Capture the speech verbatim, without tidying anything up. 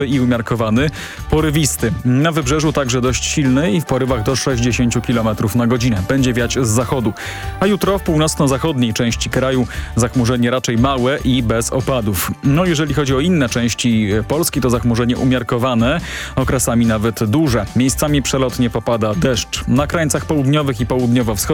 i umiarkowany, porywisty. Na wybrzeżu także dość silny i w porywach do sześćdziesiąt kilometrów na godzinę. Będzie wiać z zachodu. A jutro w północno-zachodniej części kraju zachmurzenie raczej małe i bez opadów. No jeżeli chodzi o inne części Polski, to zachmurzenie umiarkowane, okresami nawet duże. Miejscami przelotnie popada deszcz. Na krańcach południowych i południowo-wschodnich